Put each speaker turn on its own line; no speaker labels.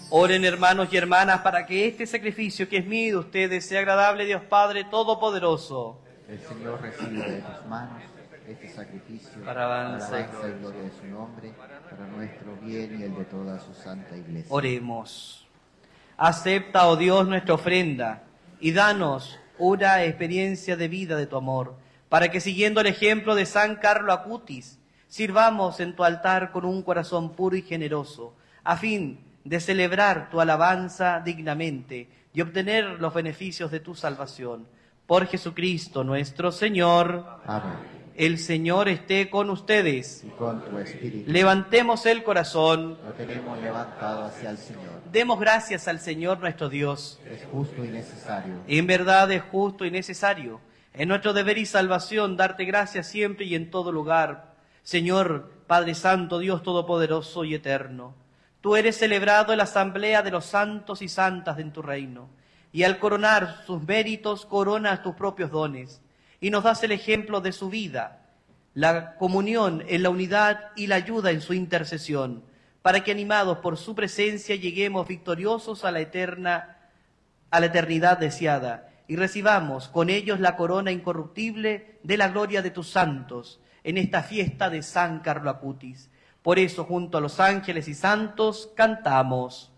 Oren, hermanos y hermanas, para que este sacrificio que es mío y de ustedes sea agradable a Dios Padre Todopoderoso.
El Señor reciba de tus manos este sacrificio
Para alabanza y
y gloria de su nombre, para nuestro bien y el de toda su santa Iglesia.
Oremos. Acepta, oh Dios, nuestra ofrenda y danos una experiencia de vida de tu amor, para que siguiendo el ejemplo de San Carlo Acutis, sirvamos en tu altar con un corazón puro y generoso, a fin de celebrar tu alabanza dignamente y obtener los beneficios de tu salvación. Por Jesucristo nuestro Señor.
Amén.
El Señor esté con ustedes.
Y con tu espíritu.
Levantemos el corazón.
Lo tenemos levantado hacia el Señor.
Demos gracias al Señor nuestro Dios.
Es justo y necesario.
En verdad es justo y necesario. Es nuestro deber y salvación darte gracias siempre y en todo lugar. Señor, Padre Santo, Dios Todopoderoso y Eterno, tú eres celebrado en la asamblea de los santos y santas en tu reino, y al coronar sus méritos coronas tus propios dones, y nos das el ejemplo de su vida, la comunión en la unidad y la ayuda en su intercesión, para que animados por su presencia lleguemos victoriosos a la eternidad deseada, y recibamos con ellos la corona incorruptible de la gloria de tus santos en esta fiesta de San Carlo Acutis. Por eso, junto a los ángeles y santos, cantamos.